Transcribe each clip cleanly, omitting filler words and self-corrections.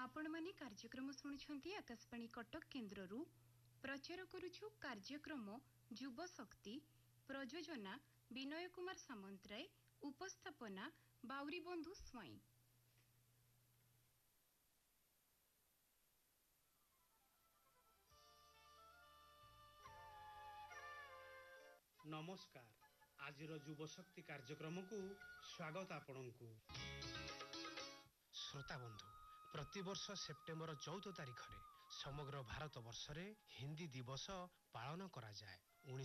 आपण माने कार्यक्रम शुणुछंती आकाशवाणी कटक केन्द्ररू प्रचार करुछु कार्यक्रम युव शक्ति प्रयोजना विनय कुमार सामंतराय उपस्थापना बाउरी बंधु स्वाई। नमस्कार। आज युव शक्ति कार्यक्रम को स्वागत आपनकु। श्रोता बंधु, प्रतिवर्ष सेप्टेम्बर 14 तारिख रे समग्र भारत वर्ष रे हिंदी दिवस पालन करा जाए।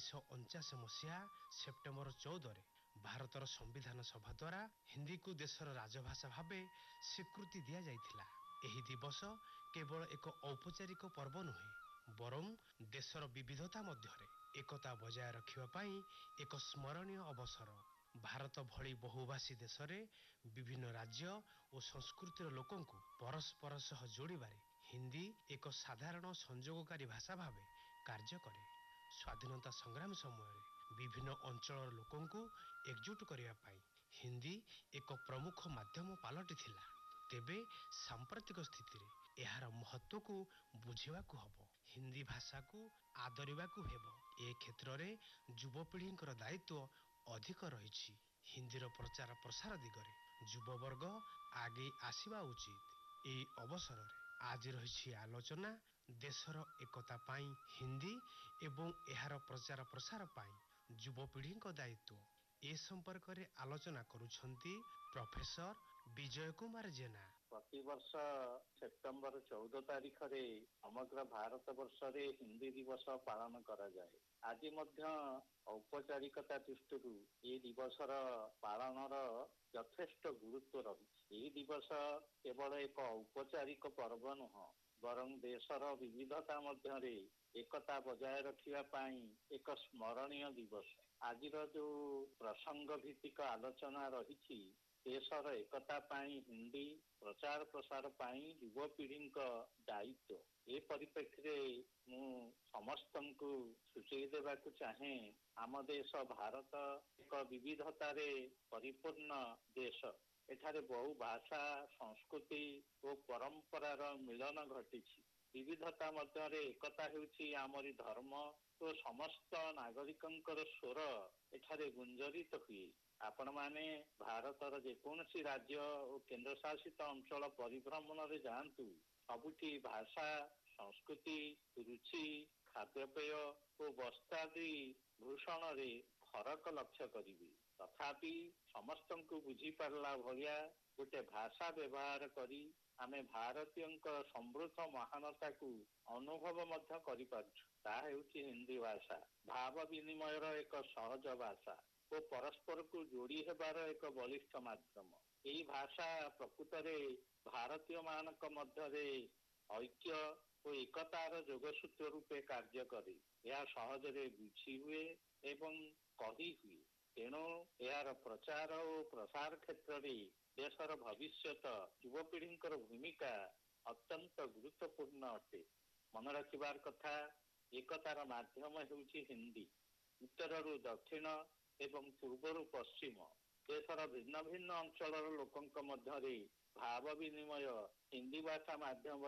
1949 मसीहा सेप्टेम्बर 14 रे भारतर संविधान सभा द्वारा हिंदी को देशर राजभाषा भावे स्वीकृति दिया जाइथिला। एही दिवस केवल एक औपचारिक पर्व नुहे, बरं देशर विविधता मध्यरे एकता बजाय रखिबा पाई एक स्मरणीय अवसर। भारत भली बहुभाषी देश रे विभिन्न राज्य और संस्कृतिर लोकों को परस्पर सह जोड़िबारे हिंदी एक साधारण संयोगकारी भाषा भावे कार्य करे। स्वाधीनता संग्राम समय विभिन्न अंचल लोकों को एकजुट करिया पाई हिंदी एक प्रमुख माध्यम पालटी थिला। तेबे सांप्रतिक स्थिति रे एहार महत्व को बुझिबा को हबो, हिंदी भाषा को आदरिबा को हेबो। ए क्षेत्र रे युवपीढ़ींकर दायित्व अधिक रहिछि। हिंदीर प्रचार प्रसार दिगरे युववर्ग आगे आसिबा उचित। ए अवसर रे आज रहिछि आलोचना देशर एकता पाई हिंदी एवं एहार प्रचार प्रसार पाई युवपीढ़ींक दायित्व। ए संपर्क रे आलोचना करुछंती प्रोफेसर विजय कुमार जेना। प्रतिवर्ष सेप्टेम्बर 14 तारिख रे समग्र भारत वर्ष रे हिंदी दिवस पालन करा जाए। आज मध्य औपचारिकता दृष्टि ये दिवसर पालनर यथेष्ट गुरुत्व रही। दिवस केवल एक औपचारिक पर्व नुह, बरं देशर विविधता मध्यरे एकता बजाय रखिबा पाई एक स्मरणीय दिवस। आज जो प्रसंग भित्तिक आलोचना रही देशर एकता पाई हिंदी प्रचार प्रसार पाई युवपीढ़ी दायित्व। ए परिप्रेक्षी मु समस्त को सूचई देवा चाहे आम देश भारत एक विविधतार परिपूर्ण देश। एठारे बहु भाषा संस्कृति और परंपरार मिलन घटी। विविधता मध्य एकता हेउछि आमरी धर्म और समस्त नागरिकंकर स्वर एठारे गुंजरित हुए। आपण माने भारतर जेकोसी राज्य और केंद्र शासित अंचल परिभ्रमण रे जांतु, सबुठी भाषा संस्कृति रुचि खाद्यपेय और वस्त्रादि भूषण रे फरक लक्ष्य करिबी। तथापि समस्त को बुझी पारला भलिया गोटे भाषा व्यवहार करी आमे भारतीय समृद्ध महानता को अनुभव मध्य करि पारछु। ता हेउछि हिंदी भाषा। भाव विनिमयर एक सहज भाषा और परस्पर को जोड़ी हेबार एक बलिष्ठ माध्यम। यही भाषा प्रकृत में भारतीय मानक मध्य ऐक्य और एकतार जोगसूत्र रूपे कार्य करे। यह सहजरे बुझी हुए एवं कही हुए। तेणु यार प्रचार और प्रसार क्षेत्र में देशर भविष्यत युवपीढ़ी भूमिका अत्यंत गुरुत्वपूर्ण अटे। मन रखिबार कथा, एकतार माध्यम हेउछि हिंदी। उत्तररू दक्षिण एवं पूर्वरू पश्चिम देशर भिन्न भिन्न अंचल लोकों मध्य भाव विनिमय हिंदी भाषा माध्यम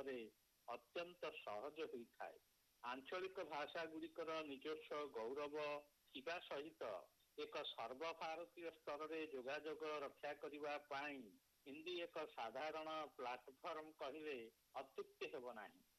अत्यंत सहज होता है। आंचलिक भाषा गुड़िकर निजस्व गौरव थिबा सहित एक सर्वभारतीय स्तर में जोगाजोग रक्षा करिबा पाई हिंदी एक साधारण प्लाटफर्म कहिले अत्युक्ति हेब नाही।